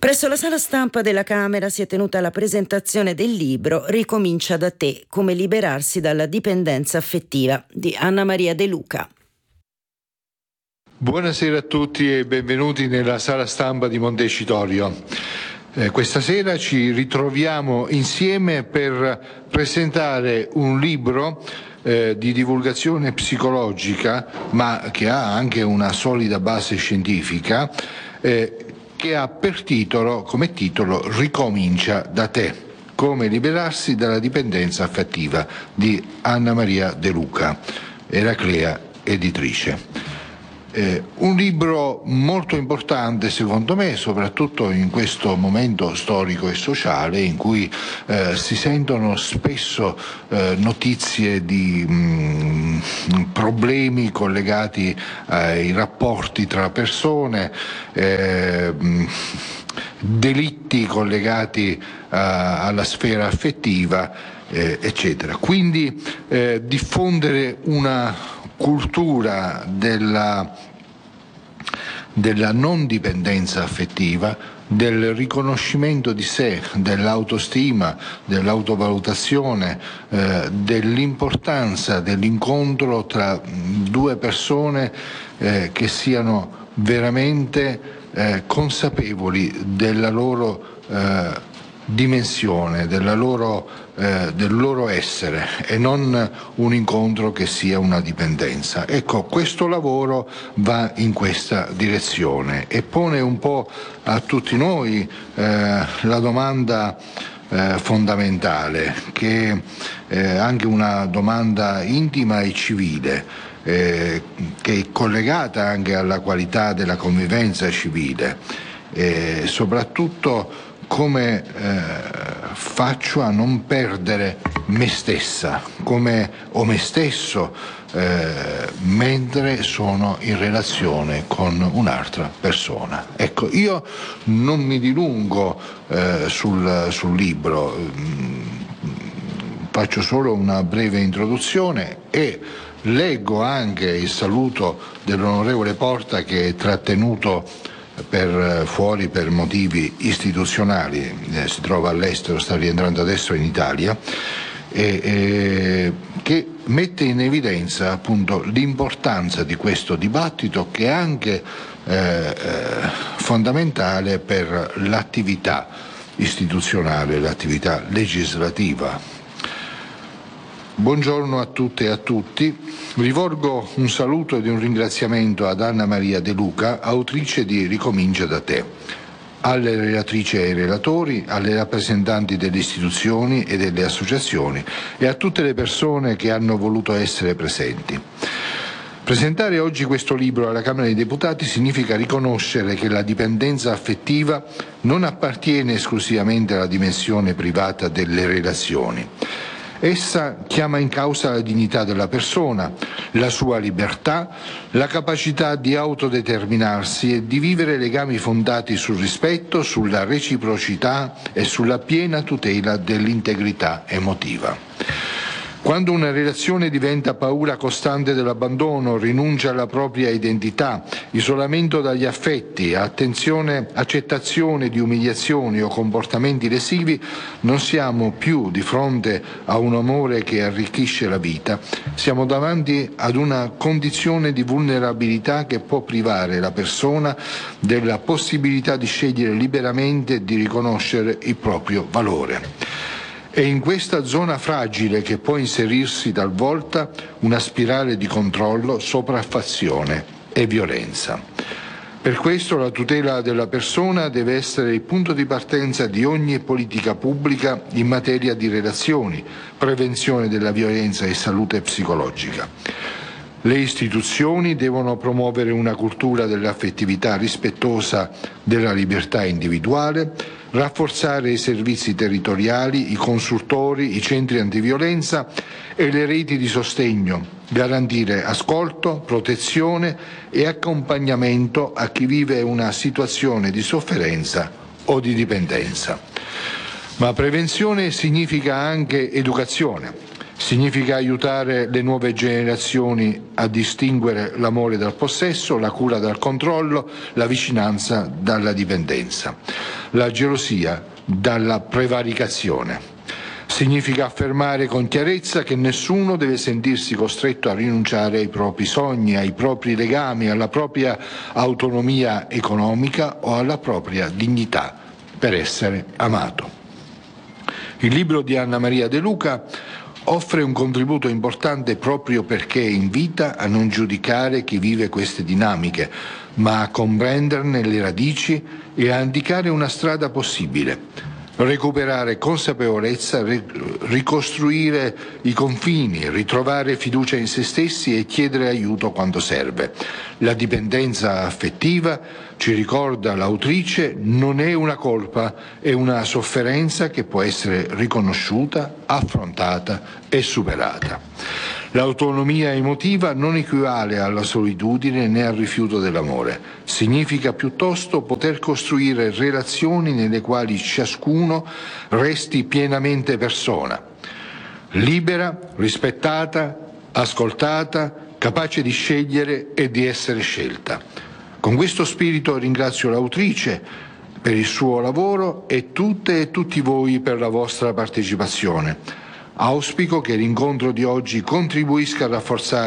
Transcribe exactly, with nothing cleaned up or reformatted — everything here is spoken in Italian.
Presso la sala stampa della Camera si è tenuta la presentazione del libro Ricomincia da te, come liberarsi dalla dipendenza affettiva di Anna Maria De Luca. Buonasera a tutti e benvenuti nella sala stampa di Montecitorio. Eh, questa sera ci ritroviamo insieme per presentare un libro eh, di divulgazione psicologica, ma che ha anche una solida base scientifica, eh, che ha per titolo, come titolo, Ricomincia da te, come liberarsi dalla dipendenza affettiva di Anna Maria De Luca, Eraclea editrice. Eh, un libro molto importante secondo me, soprattutto in questo momento storico e sociale in cui eh, si sentono spesso eh, notizie di mh, problemi collegati ai rapporti tra persone, eh, mh, delitti collegati a, alla sfera affettiva, eh, eccetera. Quindi eh, diffondere una cultura della, della non dipendenza affettiva, del riconoscimento di sé, dell'autostima, dell'autovalutazione, eh, dell'importanza dell'incontro tra due persone eh, che siano veramente eh, consapevoli della loro eh, dimensione, della loro, eh, del loro essere, e non un incontro che sia una dipendenza. Ecco, questo lavoro va in questa direzione e pone un po' a tutti noi eh, la domanda eh, fondamentale, che è anche una domanda intima e civile, eh, che è collegata anche alla qualità della convivenza civile, e soprattutto come eh, faccio a non perdere me stessa, come o me stesso eh, mentre sono in relazione con un'altra persona. Ecco, io non mi dilungo eh, sul, sul libro, faccio solo una breve introduzione e leggo anche il saluto dell'onorevole Porta, che è trattenuto per fuori per motivi istituzionali, eh, si trova all'estero, sta rientrando adesso in Italia, e, e, che mette in evidenza appunto l'importanza di questo dibattito, che è anche eh, fondamentale per l'attività istituzionale, l'attività legislativa. Buongiorno a tutte e a tutti. Rivolgo un saluto ed un ringraziamento ad Anna Maria De Luca, autrice di Ricomincia da te, alle relatrici e ai relatori, alle rappresentanti delle istituzioni e delle associazioni e a tutte le persone che hanno voluto essere presenti. Presentare oggi questo libro alla Camera dei Deputati significa riconoscere che la dipendenza affettiva non appartiene esclusivamente alla dimensione privata delle relazioni. Essa chiama in causa la dignità della persona, la sua libertà, la capacità di autodeterminarsi e di vivere legami fondati sul rispetto, sulla reciprocità e sulla piena tutela dell'integrità emotiva. Quando una relazione diventa paura costante dell'abbandono, rinuncia alla propria identità, isolamento dagli affetti, attenzione, accettazione di umiliazioni o comportamenti lesivi, non siamo più di fronte a un amore che arricchisce la vita, siamo davanti ad una condizione di vulnerabilità che può privare la persona della possibilità di scegliere liberamente e di riconoscere il proprio valore. È in questa zona fragile che può inserirsi talvolta una spirale di controllo, sopraffazione e violenza. Per questo la tutela della persona deve essere il punto di partenza di ogni politica pubblica in materia di relazioni, prevenzione della violenza e salute psicologica. Le istituzioni devono promuovere una cultura dell'affettività rispettosa della libertà individuale, rafforzare i servizi territoriali, i consultori, i centri antiviolenza e le reti di sostegno, garantire ascolto, protezione e accompagnamento a chi vive una situazione di sofferenza o di dipendenza. Ma prevenzione significa anche educazione. Significa aiutare le nuove generazioni a distinguere l'amore dal possesso, la cura dal controllo, la vicinanza dalla dipendenza, la gelosia dalla prevaricazione. Significa affermare con chiarezza che nessuno deve sentirsi costretto a rinunciare ai propri sogni, ai propri legami, alla propria autonomia economica o alla propria dignità per essere amato. Il libro di Anna Maria De Luca offre un contributo importante proprio perché invita a non giudicare chi vive queste dinamiche, ma a comprenderne le radici e a indicare una strada possibile. Recuperare consapevolezza, ricostruire i confini, ritrovare fiducia in se stessi e chiedere aiuto quando serve. La dipendenza affettiva, ci ricorda l'autrice, non è una colpa, è una sofferenza che può essere riconosciuta, affrontata e superata. L'autonomia emotiva non equivale alla solitudine né al rifiuto dell'amore. Significa piuttosto poter costruire relazioni nelle quali ciascuno resti pienamente persona, libera, rispettata, ascoltata, capace di scegliere e di essere scelta. Con questo spirito ringrazio l'autrice per il suo lavoro e tutte e tutti voi per la vostra partecipazione. Auspico che l'incontro di oggi contribuisca a rafforzare